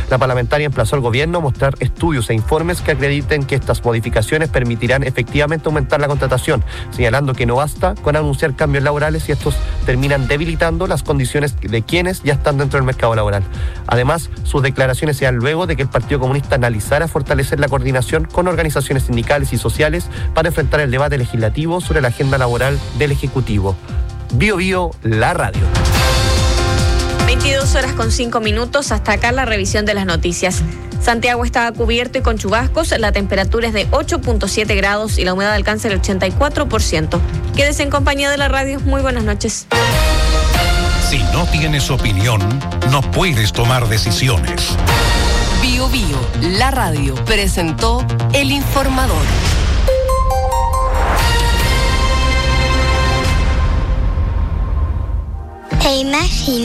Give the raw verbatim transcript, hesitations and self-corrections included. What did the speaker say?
La parlamentaria emplazó al gobierno a mostrar estudios e informes que acrediten que estas modificaciones permitirán efectivamente aumentar la contratación, señalando que no basta con anunciar cambios laborales y estos terminan debilitando las condiciones de quienes ya están dentro del mercado laboral. Además, sus declaraciones se dan luego de que el Partido Comunista analizara fortalecer la coordinación con organizaciones sindicales y sociales para enfrentar el debate legislativo sobre la agenda laboral del Ejecutivo. Bio Bio, la radio. veintidós horas con cinco minutos, hasta acá la revisión de las noticias. Santiago está cubierto y con chubascos, la temperatura es de ocho punto siete grados y la humedad alcanza el ochenta y cuatro por ciento. Quédese en compañía de la radio, muy buenas noches. Si no tienes opinión, no puedes tomar decisiones. Bio Bio, la radio, presentó El Informador. ¿Te imaginas?